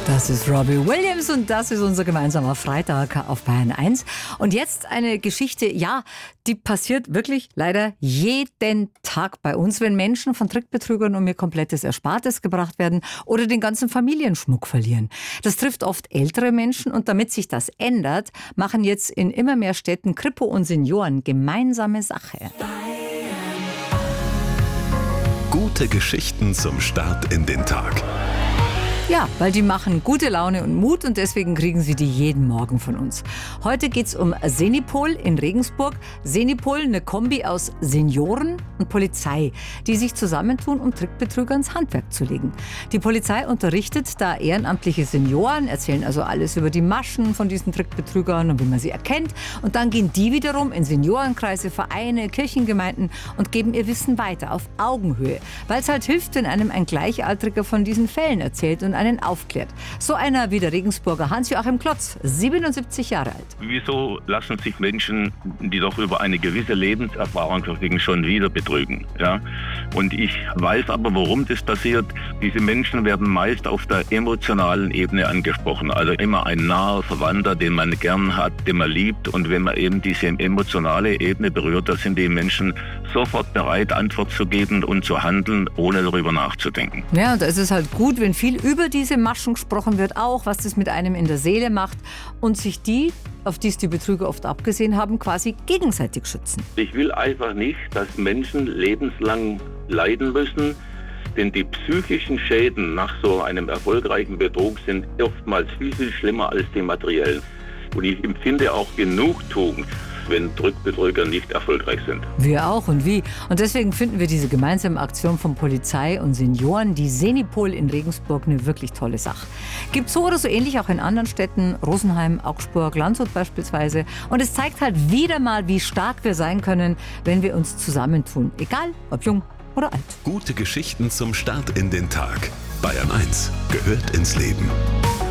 Das ist Robbie Williams und das ist unser gemeinsamer Freitag auf Bayern 1. Und jetzt eine Geschichte, ja, die passiert wirklich leider jeden Tag bei uns, wenn Menschen von Trickbetrügern um ihr komplettes Erspartes gebracht werden oder den ganzen Familienschmuck verlieren. Das trifft oft ältere Menschen und damit sich das ändert, machen jetzt in immer mehr Städten Kripo und Senioren gemeinsame Sache. Gute Geschichten zum Start in den Tag. Ja, weil die machen gute Laune und Mut und deswegen kriegen Sie die jeden Morgen von uns. Heute geht's um Senipol in Regensburg. Senipol, eine Kombi aus Senioren und Polizei, die sich zusammentun, um Trickbetrüger ins Handwerk zu legen. Die Polizei unterrichtet da ehrenamtliche Senioren, erzählen also alles über die Maschen von diesen Trickbetrügern und wie man sie erkennt. Und dann gehen die wiederum in Seniorenkreise, Vereine, Kirchengemeinden und geben ihr Wissen weiter auf Augenhöhe. Weil es halt hilft, wenn einem ein Gleichaltriger von diesen Fällen erzählt und einen aufklärt. So einer wie der Regensburger Hans-Joachim Klotz, 77 Jahre alt. Wieso lassen sich Menschen, die doch über eine gewisse Lebenserfahrung verfügen, schon wieder betrügen? Ja? Und ich weiß aber, warum das passiert. Diese Menschen werden meist auf der emotionalen Ebene angesprochen. Also immer ein naher Verwandter, den man gern hat, den man liebt. Und wenn man eben diese emotionale Ebene berührt, da sind die Menschen sofort bereit, Antwort zu geben und zu handeln, ohne darüber nachzudenken. Ja, und da ist es halt gut, wenn viel über diese Maschen gesprochen wird, auch was das mit einem in der Seele macht und sich die, auf die es die Betrüger oft abgesehen haben, quasi gegenseitig schützen. Ich will einfach nicht, dass Menschen lebenslang leiden müssen, denn die psychischen Schäden nach so einem erfolgreichen Betrug sind oftmals viel, viel schlimmer als die materiellen. Und ich empfinde auch Genugtuung, wenn Trickbetrüger nicht erfolgreich sind. Wir auch und wie. Und deswegen finden wir diese gemeinsame Aktion von Polizei und Senioren, die Senipol in Regensburg, eine wirklich tolle Sache. Gibt so oder so ähnlich auch in anderen Städten, Rosenheim, Augsburg, Landshut beispielsweise. Und es zeigt halt wieder mal, wie stark wir sein können, wenn wir uns zusammentun. Egal, ob jung oder alt. Gute Geschichten zum Start in den Tag. Bayern 1 gehört ins Leben.